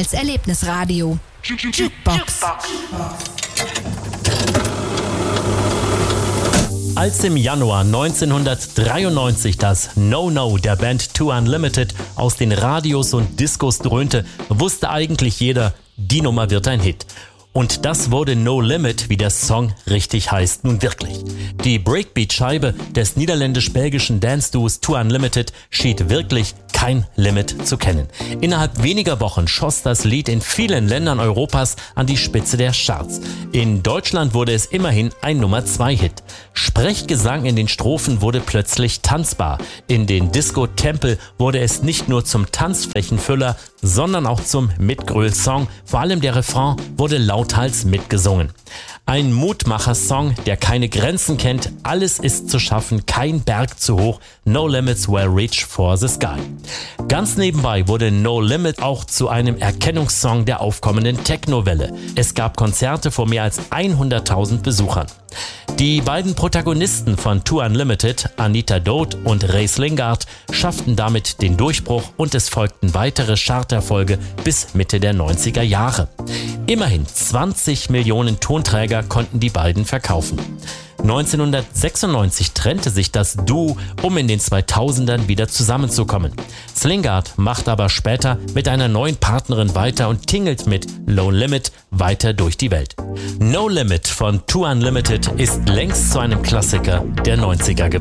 als Erlebnisradio. Jukebox. Als im Januar 1993 das No-No der Band Too Unlimited aus den Radios und Discos dröhnte, wusste eigentlich jeder, die Nummer wird ein Hit. Und das wurde No Limit, wie der Song richtig heißt, nun wirklich. Die Breakbeat-Scheibe des niederländisch-belgischen Dance-Duos Too Unlimited schied wirklich kein Limit zu kennen. Innerhalb weniger Wochen schoss das Lied in vielen Ländern Europas an die Spitze der Charts. In Deutschland wurde es immerhin ein Nummer-2-Hit. Sprechgesang in den Strophen wurde plötzlich tanzbar. In den Disco-Tempel wurde es nicht nur zum Tanzflächenfüller, sondern auch zum Mitgröl-Song. Vor allem der Refrain wurde lauthals mitgesungen. Ein Mutmacher-Song, der keine Grenzen kennt. Alles ist zu schaffen, kein Berg zu hoch. No limits will reach for the sky. Ganz nebenbei wurde No Limit auch zu einem Erkennungssong der aufkommenden Techno-Welle. Es gab Konzerte vor mehr als 100.000 Besuchern. Die beiden Protagonisten von Too Unlimited, Anita Dodd und Ray Lingard, schafften damit den Durchbruch und es folgten weitere Charterfolge bis Mitte der 90er Jahre. Immerhin 20 Millionen Tonträger konnten die beiden verkaufen. 1996 trennte sich das Duo, um in den 2000ern wieder zusammenzukommen. Lingard macht aber später mit einer neuen Partnerin weiter und tingelt mit Low Limit weiter durch die Welt. No Limit von Too Unlimited ist längst zu einem Klassiker der 90er geworden.